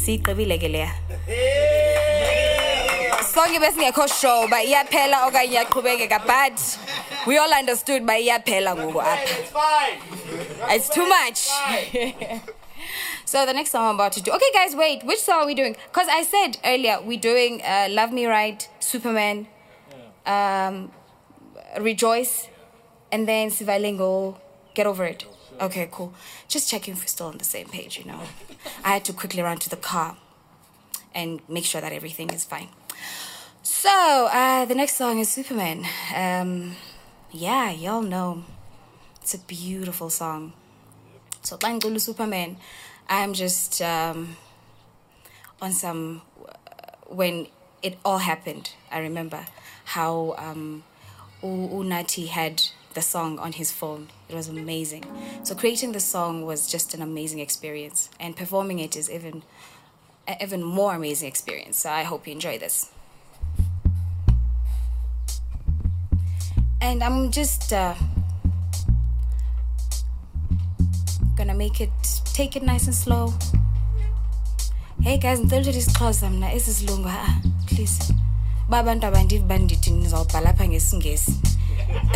Sigqibile ke leya. Sonke besingekho show ba iyaphela okanye iyaqhubekeka, but we all understood ba iyaphela ngoku apha. It's fine. It's too much. So the next song I'm about to do. Okay, guys, wait. Which song are we doing? Because I said earlier we're doing Love Me Right, Superman, Rejoice, and then Sivalingo, Get Over It. Okay, cool. Just checking if we're still on the same page, you know. I had to quickly run to the car and make sure that everything is fine. So, the next song is Superman. Yeah, y'all know. It's a beautiful song. So, Tangulu Superman, I'm just on some... when it all happened, I remember how Unati had the song on his phone. It was amazing. So creating the song was just an amazing experience, and performing it is even more amazing experience. So I hope you enjoy this. And I'm just gonna take it nice and slow. Hey guys, please. Babantu abandithi nizawubhala apha ngesingesi.